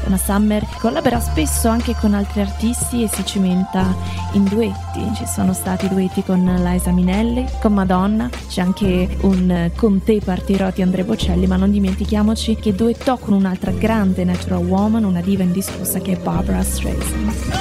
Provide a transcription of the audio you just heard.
Donna Summer collabora spesso anche con altri artisti e si cimenta in duetti. Ci sono stati duetti con Liza Minnelli, con Madonna, c'è anche un Con te partirò di Andrea Bocelli, ma non dimentichiamoci che duettò con un'altra grande natural woman, una diva indiscussa che è Barbra Streisand.